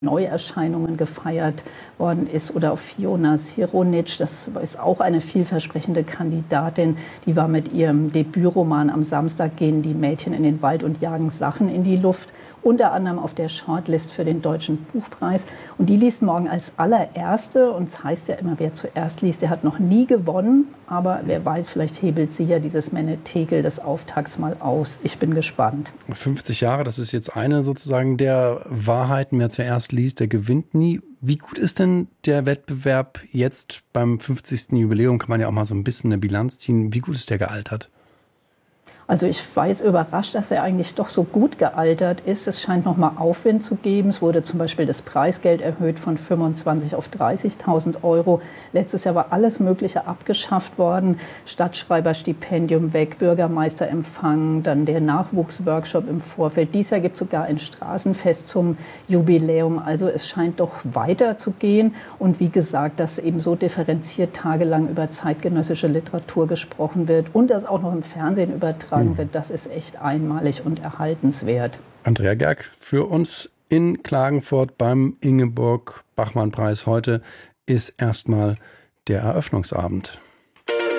Neuerscheinungen gefeiert worden ist, oder auf Fiona Sironic, das ist auch eine vielversprechende Kandidatin, die war mit ihrem Debütroman Am Samstag gehen die Mädchen in den Wald und jagen Sachen in die Luft, unter anderem auf der Shortlist für den Deutschen Buchpreis. Und die liest morgen als allererste, und es heißt ja immer, wer zuerst liest, der hat noch nie gewonnen, aber wer weiß, vielleicht hebelt sie ja dieses Menetekel des Auftakts mal aus. Ich bin gespannt. 50 Jahre, das ist jetzt eine sozusagen der Wahrheiten, wer zuerst liest, der gewinnt nie. Wie gut ist denn der Wettbewerb jetzt beim 50. Jubiläum? Kann man ja auch mal so ein bisschen eine Bilanz ziehen. Wie gut ist der gealtert? Also ich war jetzt überrascht, dass er eigentlich doch so gut gealtert ist. Es scheint nochmal Aufwind zu geben. Es wurde zum Beispiel das Preisgeld erhöht von 25.000 auf 30.000 Euro. Letztes Jahr war alles Mögliche abgeschafft worden. Stadtschreiberstipendium weg, Bürgermeisterempfang, dann der Nachwuchsworkshop im Vorfeld. Dieses Jahr gibt es sogar ein Straßenfest zum Jubiläum. Also es scheint doch weiterzugehen. Und wie gesagt, dass eben so differenziert tagelang über zeitgenössische Literatur gesprochen wird und das auch noch im Fernsehen übertragen wird, das ist echt einmalig und erhaltenswert. Andrea Gerg für uns in Klagenfurt beim Ingeborg-Bachmann-Preis. Heute ist erstmal der Eröffnungsabend.